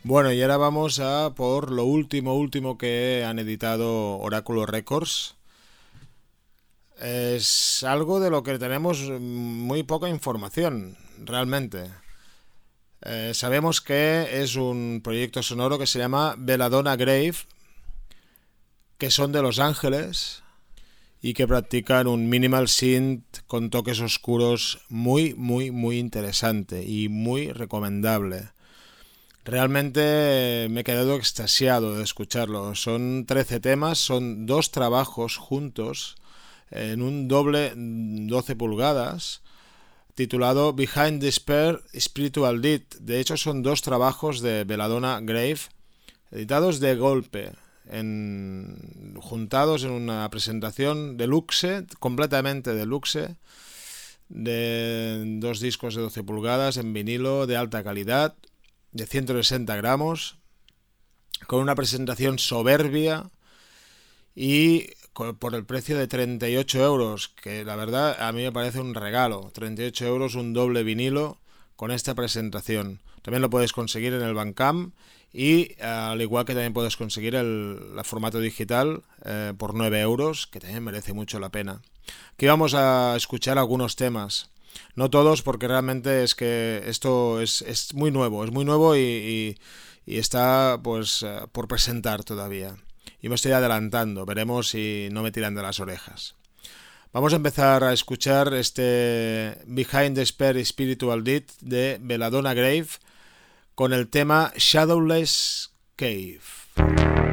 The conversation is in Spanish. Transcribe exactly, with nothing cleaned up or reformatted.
Bueno, y ahora vamos a por lo último, último que han editado Oráculo Records. Es algo de lo que tenemos muy poca información, realmente. Eh, sabemos que es un proyecto sonoro que se llama Belladonna Grave, que son de Los Ángeles y que practican un minimal synth con toques oscuros muy, muy, muy interesante y muy recomendable. Realmente me he quedado extasiado de escucharlo. Son trece temas, son dos trabajos juntos en un doble doce pulgadas titulado Behind Despair Spiritual Deed. De hecho son dos trabajos de Belladonna Grave editados de golpe, en, juntados en una presentación deluxe, completamente deluxe, de dos discos de doce pulgadas en vinilo de alta calidad, de ciento sesenta gramos, con una presentación soberbia y por el precio de treinta y ocho euros, que la verdad a mí me parece un regalo. Treinta y ocho euros un doble vinilo con esta presentación. También lo puedes conseguir en el Bandcamp y al igual que también puedes conseguir el, el formato digital eh, por nueve euros, que también merece mucho la pena. Aquí vamos a escuchar algunos temas. No todos, porque realmente es que esto es, es muy nuevo, es muy nuevo y, y, y está pues por presentar todavía. Y me estoy adelantando, veremos si no me tiran de las orejas. Vamos a empezar a escuchar este Behind the Despair Spiritual Deed de Belladonna Grave con el tema Shadowless Cave.